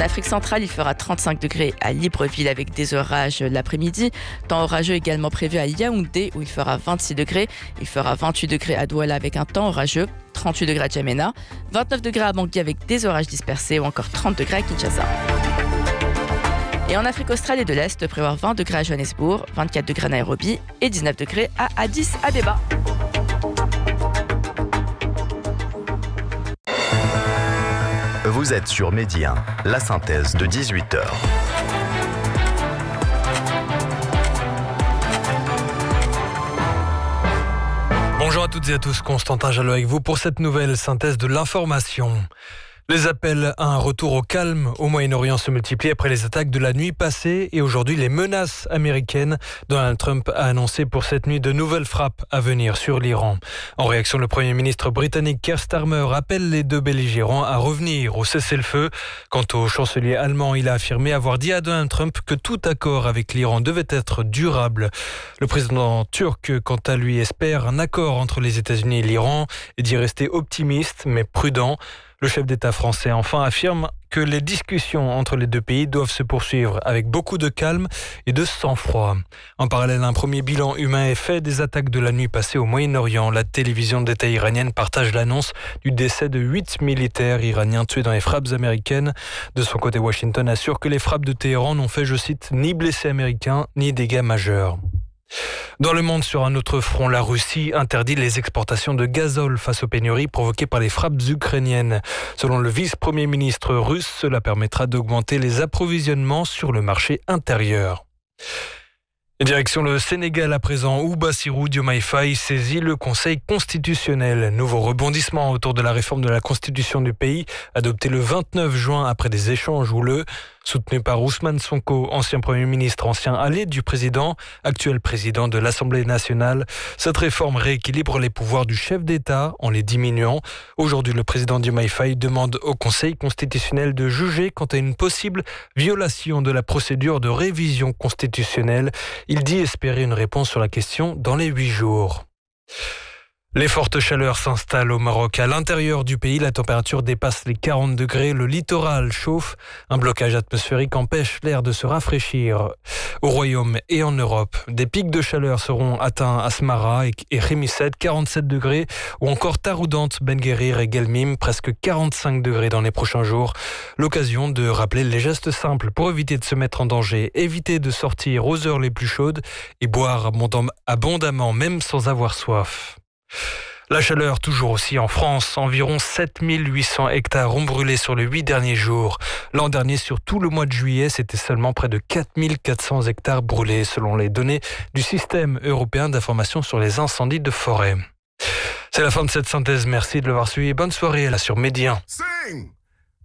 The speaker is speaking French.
Afrique centrale, il fera 35 degrés à Libreville avec des orages l'après-midi. Temps orageux également prévu à Yaoundé où il fera 26 degrés. Il fera 28 degrés à Douala avec un temps orageux, 38 degrés à Djamena, 29 degrés à Bangui avec des orages dispersés ou encore 30 degrés à Kinshasa. Et en Afrique australe et de l'Est, prévoir 20 degrés à Johannesburg, 24 degrés à Nairobi et 19 degrés à Addis Abeba. Vous êtes sur Midi 1, la synthèse de 18h. Bonjour à toutes et à tous, Constantin Jalot avec vous pour cette nouvelle synthèse de l'information. Les appels à un retour au calme au Moyen-Orient se multiplient après les attaques de la nuit passée et aujourd'hui les menaces américaines. Donald Trump a annoncé pour cette nuit de nouvelles frappes à venir sur l'Iran. En réaction, le Premier ministre britannique Keir Starmer appelle les deux belligérants à revenir au cessez-le-feu. Quant au chancelier allemand, il a affirmé avoir dit à Donald Trump que tout accord avec l'Iran devait être durable. Le président turc, quant à lui, espère un accord entre les États-Unis et l'Iran et dit rester optimiste mais prudent. Le chef d'État français, enfin, affirme que les discussions entre les deux pays doivent se poursuivre avec beaucoup de calme et de sang-froid. En parallèle, un premier bilan humain est fait des attaques de la nuit passée au Moyen-Orient. La télévision d'État iranienne partage l'annonce du décès de 8 militaires iraniens tués dans les frappes américaines. De son côté, Washington assure que les frappes de Téhéran n'ont fait, je cite, ni blessés américains ni dégâts majeurs. Dans le monde, sur un autre front, la Russie interdit les exportations de gazole face aux pénuries provoquées par les frappes ukrainiennes. Selon le vice-premier ministre russe, cela permettra d'augmenter les approvisionnements sur le marché intérieur. Direction le Sénégal à présent, où Bassirou Diomaye Faye saisit le Conseil constitutionnel. Nouveau rebondissement autour de la réforme de la Constitution du pays, adoptée le 29 juin après des échanges houleux. Soutenu par Ousmane Sonko, ancien Premier ministre, ancien allié du président, actuel président de l'Assemblée nationale. Cette réforme rééquilibre les pouvoirs du chef d'État en les diminuant. Aujourd'hui, le président Diomaye Faye demande au Conseil constitutionnel de juger quant à une possible violation de la procédure de révision constitutionnelle. Il dit espérer une réponse sur la question dans les 8 jours. Les fortes chaleurs s'installent au Maroc. À l'intérieur du pays, la température dépasse les 40 degrés. Le littoral chauffe. Un blocage atmosphérique empêche l'air de se rafraîchir. Au Royaume et en Europe, des pics de chaleur seront atteints à Smara et Rémisset, 47 degrés, ou encore Taroudante, Ben Guerir et Guelmim, presque 45 degrés dans les prochains jours. L'occasion de rappeler les gestes simples pour éviter de se mettre en danger, éviter de sortir aux heures les plus chaudes et boire abondamment, même sans avoir soif. La chaleur toujours aussi en France, environ 7800 hectares ont brûlé sur les 8 derniers jours. L'an dernier, sur tout le mois de juillet, c'était seulement près de 4400 hectares brûlés, selon les données du système européen d'information sur les incendies de forêt. C'est la fin de cette synthèse, merci de l'avoir suivi. Bonne soirée là sur Midi 1.